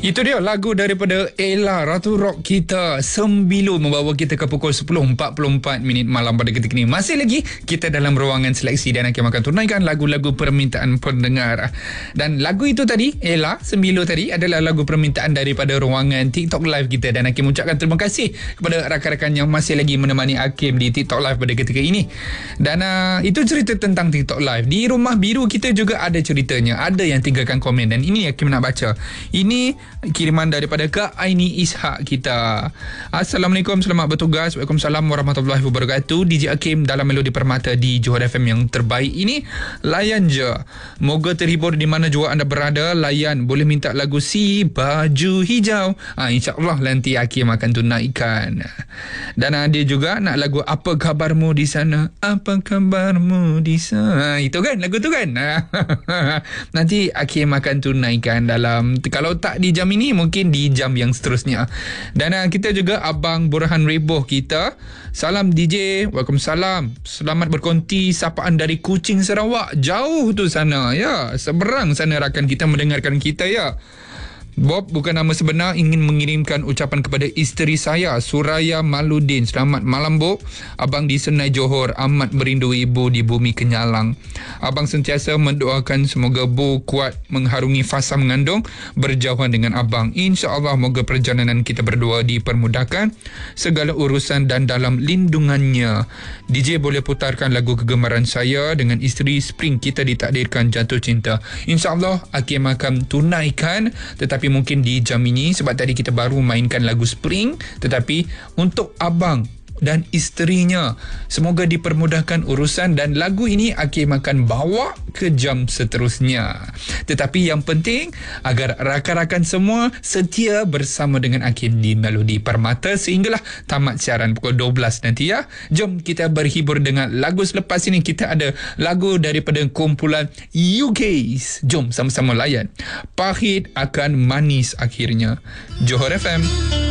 Itu dia lagu daripada Ella, Ratu Rock kita. Sembilu membawa kita ke pukul 10.44 malam pada ketika ini. Masih lagi kita dalam ruangan seleksi dan Hakim akan tunaikan lagu-lagu permintaan pendengar. Dan lagu itu tadi, Ella, Sembilu tadi adalah lagu permintaan daripada ruangan TikTok Live kita. Dan Hakim ucapkan terima kasih kepada rakan-rakan yang masih lagi menemani Hakim di TikTok Live pada ketika ini. Dan itu cerita tentang TikTok Live. Di Rumah Biru kita juga ada ceritanya. Ada yang tinggalkan komen dan ini Hakim nak baca. Ini kiriman daripada Kak Aini Ishak kita. Assalamualaikum, selamat bertugas. Waalaikumsalam warahmatullahi wabarakatuh. DJ Hakim dalam Melodi Permata di Johor FM yang terbaik ini. Layan je. Moga terhibur di mana jua anda berada. Layan, boleh minta lagu Si Baju Hijau. InsyaAllah nanti Hakim akan tunaikan. Dan dia juga nak lagu Apa Kabarmu di Sana. Apa kabarmu di sana. Itu kan lagu tu kan. Nanti Hakim akan tunaikan dalam, kalau tak di jam ini, mungkin di jam yang seterusnya. Dan kita juga Abang Burhan Reboh kita. Salam DJ. Waalaikumsalam. Selamat berkonti sapaan dari Kuching, Sarawak. Jauh tu sana ya. Seberang sana rakan kita mendengarkan kita ya. Bob bukan nama sebenar, ingin mengirimkan ucapan kepada isteri saya, Suraya Maludin. Selamat malam Bob. Abang di Senai Johor amat merindu ibu di bumi Kenyalang. Abang sentiasa mendoakan semoga Bu kuat mengharungi fasa mengandung, berjauhan dengan abang. InsyaAllah moga perjalanan kita berdua dipermudahkan, segala urusan dan dalam lindungannya. DJ boleh putarkan lagu kegemaran saya dengan isteri Spring, kita ditakdirkan jatuh cinta. InsyaAllah Hakim akan tunaikan, tetapi mungkin di jam ini sebab tadi kita baru mainkan lagu Spring. Tetapi untuk abang dan isterinya, semoga dipermudahkan urusan, dan lagu ini Hakim akan bawa ke jam seterusnya. Tetapi yang penting agar rakan-rakan semua setia bersama dengan Hakim di Melodi Permata sehinggalah tamat siaran pukul 12 nanti ya. Jom kita berhibur dengan lagu selepas ini. Kita ada lagu daripada kumpulan UKs. Jom sama-sama layan. Pahit akan manis akhirnya. Johor FM.